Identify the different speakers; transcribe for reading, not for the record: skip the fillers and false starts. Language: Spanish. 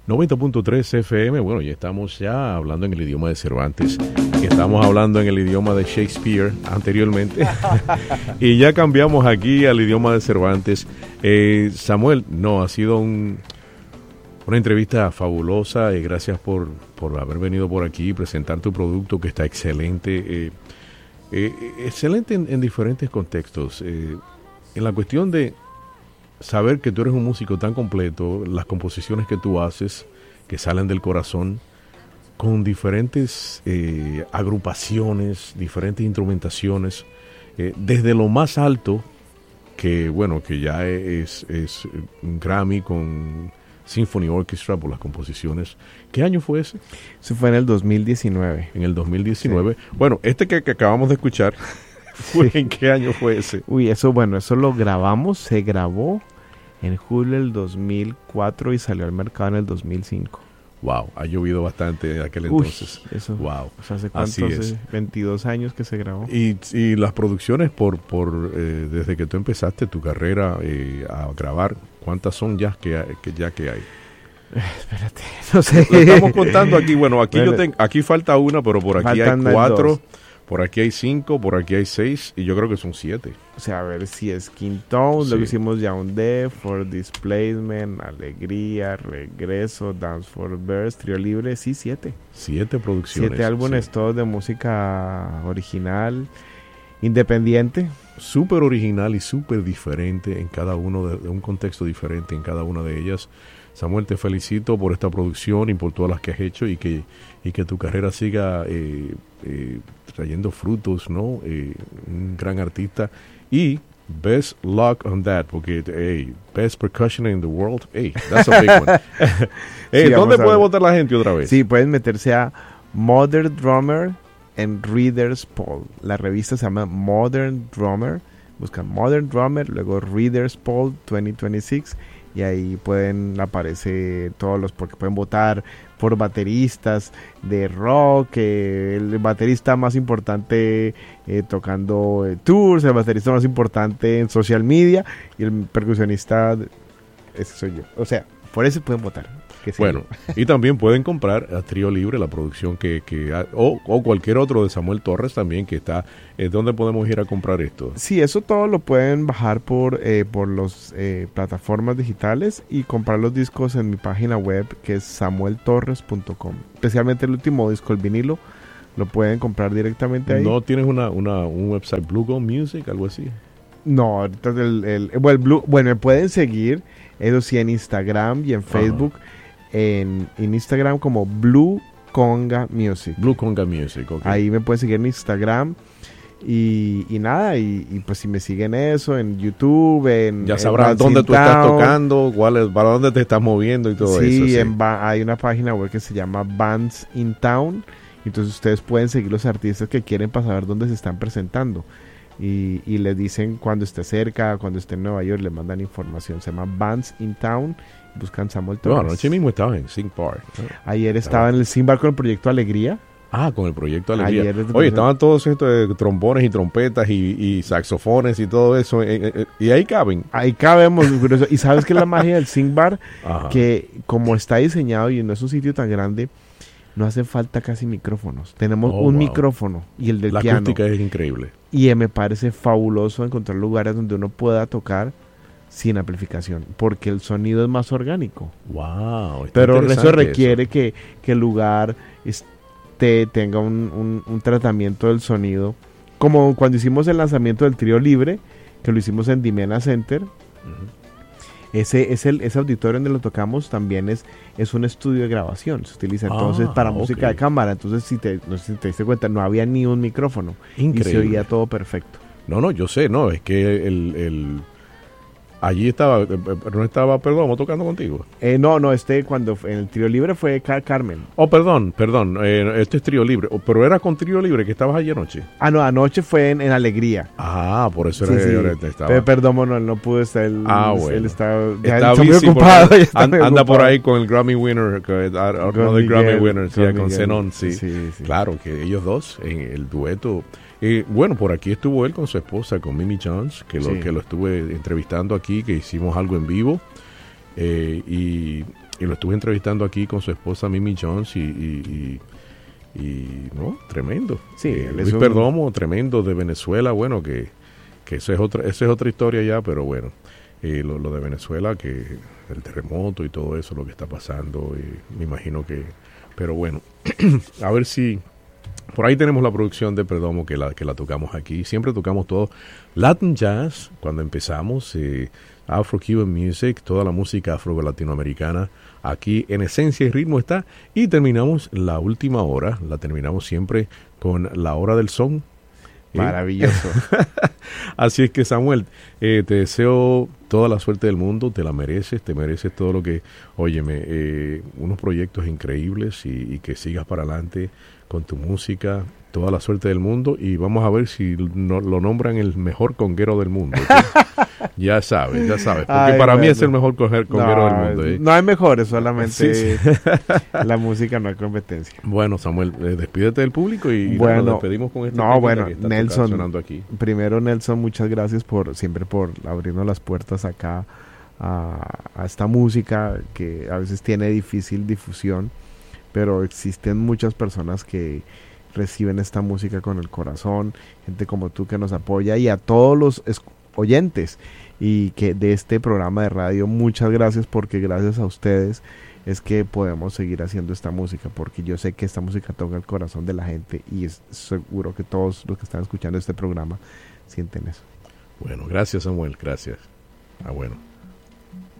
Speaker 1: 90.3 FM. Bueno, ya estamos hablando en el idioma de Cervantes. Estamos hablando en el idioma de Shakespeare anteriormente. Y ya cambiamos aquí al idioma de Cervantes. Samuel, no, ha sido una entrevista fabulosa. Gracias por haber venido por aquí y presentar tu producto, que está excelente. Excelente en diferentes contextos. En la cuestión de saber que tú eres un músico tan completo, las composiciones que tú haces, que salen del corazón, con diferentes agrupaciones, diferentes instrumentaciones, desde lo más alto, que bueno, que ya es un Grammy con Symphony Orchestra por las composiciones. ¿Qué año fue ese?
Speaker 2: Eso fue en el 2019.
Speaker 1: En el 2019. Sí. Bueno, que acabamos de escuchar,
Speaker 2: sí.
Speaker 1: ¿En qué año fue ese?
Speaker 2: Uy, eso lo grabamos, se grabó en julio del 2004 y salió al mercado en el 2005.
Speaker 1: Wow, ha llovido bastante en aquel entonces.
Speaker 2: Eso.
Speaker 1: Wow.
Speaker 2: O sea, ¿hace cuántos? Así es. 22 años que se grabó.
Speaker 1: Y las producciones desde que tú empezaste tu carrera a grabar, ¿cuántas son ya que hay?
Speaker 2: Espérate, no sé.
Speaker 1: Lo estamos contando aquí. Bueno, aquí falta una, pero por aquí hay 4. Por aquí hay 5, por aquí hay 6 y yo creo que son 7.
Speaker 2: O sea, a ver si es Skin Tone,
Speaker 1: sí.
Speaker 2: Luego hicimos Yaoundé, For Displacement, Alegría, Regreso, Dance for Birds, Trío Libre, sí, 7.
Speaker 1: 7 producciones.
Speaker 2: 7 álbumes, sí. Todos de música original, independiente.
Speaker 1: Súper original y súper diferente en cada uno, de un contexto diferente en cada una de ellas. Samuel, te felicito por esta producción y por todas las que has hecho y que tu carrera siga trayendo frutos, ¿no? Un gran artista y best luck on that, porque best percussioner in the world, that's a big one. Sí, ¿dónde puede votar la gente otra vez?
Speaker 2: Sí, pueden meterse a Modern Drummer en Reader's Poll. La revista se llama Modern Drummer. Buscan Modern Drummer, luego Reader's Poll 2026 y ahí aparece porque pueden votar por bateristas de rock, el baterista más importante tocando tours, el baterista más importante en social media y el percusionista, ese soy yo. O sea, por eso pueden votar.
Speaker 1: Bueno, y también pueden comprar a Trío Libre, la producción o cualquier otro de Samuel Torres también que está. ¿Dónde podemos ir a comprar esto?
Speaker 2: Sí, eso todo lo pueden bajar por las plataformas digitales y comprar los discos en mi página web, que es samueltorres.com. Especialmente el último disco, el vinilo, lo pueden comprar directamente ahí.
Speaker 1: ¿No tienes un website, Blue Go Music, algo así?
Speaker 2: No, ahorita me pueden seguir, eso sí, en Instagram y en Facebook. En Instagram como Blue Conga Music.
Speaker 1: Blue Conga Music, ok.
Speaker 2: Ahí me pueden seguir en Instagram y nada, y pues si me siguen eso, en YouTube,
Speaker 1: ya sabrán dónde tú estás tocando, para dónde te estás moviendo y todo eso.
Speaker 2: Sí, hay una página web que se llama Bands in Town, entonces ustedes pueden seguir los artistas que quieren para saber dónde se están presentando. Y les dicen cuando esté cerca, cuando esté en Nueva York, le mandan información. Se llama Bands in Town. Buscan Samuel Torres.
Speaker 1: No, anoche mismo estaba en Sing Bar.
Speaker 2: Ayer estaba en el Sing Bar con el Proyecto Alegría.
Speaker 1: Con el Proyecto Alegría. Oye, estaban todos estos trombones y trompetas y saxofones y todo eso. Y ahí caben.
Speaker 2: Ahí cabemos. Y ¿sabes qué es la magia del Sing Bar? Que como está diseñado y no es un sitio tan grande, no hace falta casi micrófonos. Tenemos micrófono y el del piano.
Speaker 1: La acústica es increíble.
Speaker 2: Y me parece fabuloso encontrar lugares donde uno pueda tocar sin amplificación, porque el sonido es más orgánico.
Speaker 1: Wow.
Speaker 2: Pero eso requiere que el lugar tenga un tratamiento del sonido, como cuando hicimos el lanzamiento del Trío Libre, que lo hicimos en Dimena Center. Ese auditorio donde lo tocamos también es un estudio de grabación. Se utiliza entonces para música de cámara. Entonces, no sé si te diste cuenta, no había ni un micrófono.
Speaker 1: Increíble.
Speaker 2: Y se oía todo perfecto.
Speaker 1: No, yo sé, es que allí estaba, no estaba, perdón, tocando contigo.
Speaker 2: No, cuando en el Trío Libre fue Carmen.
Speaker 1: Perdón, este es Trío Libre, pero era con Trío Libre que estabas allí anoche.
Speaker 2: No, anoche fue en Alegría.
Speaker 1: Por eso era
Speaker 2: sí. Estaba. Perdón, Manuel, no pude estar.
Speaker 1: Bueno.
Speaker 2: Él está
Speaker 1: muy
Speaker 2: ocupado.
Speaker 1: Anda por ahí con el Grammy winner, Grammy winner, con Zenon, sí. Claro, que ellos dos, en el dueto. Bueno, por aquí estuvo él con su esposa, con Mimi Jones, que lo estuve entrevistando aquí, que hicimos algo en vivo. y lo estuve entrevistando aquí con su esposa Mimi Jones y no, tremendo.
Speaker 2: Sí,
Speaker 1: Luis Perdomo, tremendo, de Venezuela, bueno, que esa es otra historia ya, pero bueno, lo de Venezuela, que el terremoto y todo eso, lo que está pasando, me imagino que, pero bueno, a ver si, por ahí tenemos la producción de Perdomo que la tocamos aquí, siempre tocamos todo, Latin Jazz, cuando empezamos, Afro-Cuban Music, toda la música afro-latinoamericana, aquí en Esencia y Ritmo está, y terminamos la última hora, la terminamos siempre con la hora del son.
Speaker 2: Maravilloso.
Speaker 1: Así es que, Samuel, te deseo toda la suerte del mundo, te mereces todo lo que, óyeme, unos proyectos increíbles y que sigas para adelante con tu música, toda la suerte del mundo, y vamos a ver si lo nombran el mejor conguero del mundo. Ya sabes, porque para mí es el mejor conguero del mundo.
Speaker 2: No hay mejores, solamente la música, no hay competencia.
Speaker 1: Bueno, Samuel, despídete del público y
Speaker 2: bueno,
Speaker 1: nos despedimos con este
Speaker 2: que está Nelson,
Speaker 1: sonando aquí.
Speaker 2: Primero, Nelson, muchas gracias siempre por abrirnos las puertas acá a esta música que a veces tiene difícil difusión, pero existen muchas personas que reciben esta música con el corazón, gente como tú que nos apoya, y a todos los oyentes y que de este programa de radio, muchas gracias, porque gracias a ustedes es que podemos seguir haciendo esta música, porque yo sé que esta música toca el corazón de la gente y es seguro que todos los que están escuchando este programa sienten eso.
Speaker 1: Bueno, gracias, Samuel, gracias. Bueno.